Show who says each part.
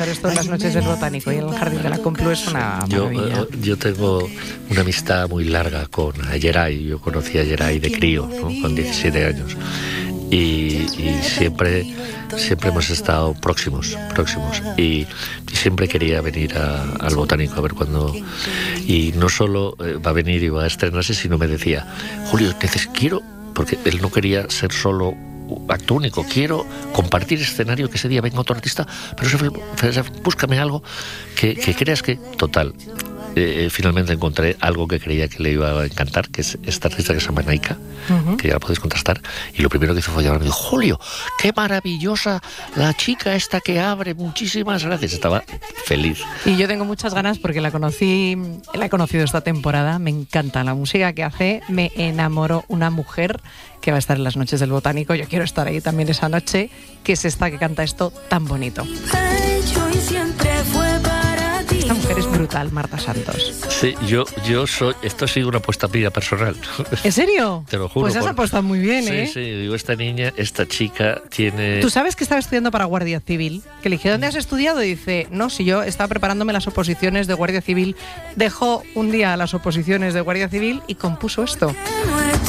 Speaker 1: Esto de las noches del Botánico y el Jardín de la Complu es una maravilla.
Speaker 2: Yo tengo una amistad muy larga con Yeray. Yo conocí a Yeray de crío, ¿no? Con 17 años. Y siempre hemos estado próximos. Y siempre quería venir al Botánico a ver cuándo. Y no solo va a venir y va a estrenarse, sino me decía, Julio, quiero, porque él no quería ser solo acto único, quiero compartir escenario, que ese día venga otro artista, pero búscame algo que creas que... Total, finalmente encontré algo que creía que le iba a encantar, que es esta artista que se llama Naika, que ya la podéis contrastar, y lo primero que hizo fue llamarme y dijo, Julio, qué maravillosa la chica esta que abre, muchísimas gracias. Estaba feliz.
Speaker 1: Y yo tengo muchas ganas porque la he conocido esta temporada, me encanta la música que hace, me enamoró. Una mujer que va a estar en las noches del Botánico, yo quiero estar ahí también esa noche, que es esta que canta esto tan bonito. Esta mujer es brutal, Marta Santos.
Speaker 2: Sí, yo soy... Esto ha sido una apuesta mía personal.
Speaker 1: ¿En serio?
Speaker 2: Te lo juro.
Speaker 1: Pues has apostado muy bien,
Speaker 2: sí,
Speaker 1: ¿eh?
Speaker 2: Sí, digo, esta chica tiene...
Speaker 1: ¿Tú sabes que estaba estudiando para Guardia Civil? Que le dije, ¿dónde has estudiado? Y dice, no, si yo estaba preparándome las oposiciones de Guardia Civil. Dejó un día las oposiciones de Guardia Civil y compuso esto.